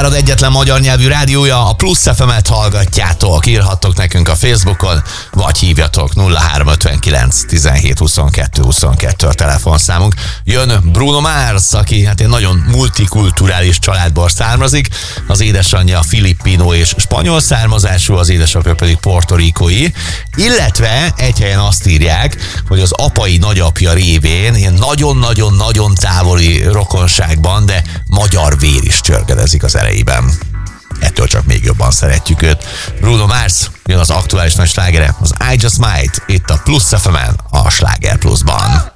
várad egyetlen magyar nyelvű rádiója, a Plusz FM-et hallgatjátok, írhattok nekünk a Facebookon, vagy hívjatok 0359 17 22 22 a telefonszámunk. Jön Bruno Mars, aki hát egy nagyon multikulturális családból származik, az édesanyja filippino és spanyol származású, az édesapja pedig portorikói, illetve egy helyen azt írják, hogy az apai nagyapja révén ilyen nagyon-nagyon-nagyon távoli rokonságban, de magyar vér is csörgedezik az elejében. Ettől csak még jobban szeretjük őt. Bruno Mars, jön az aktuális nagy slágere, az I Just Might, itt a Plusz FM-en, a Sláger Pluszban.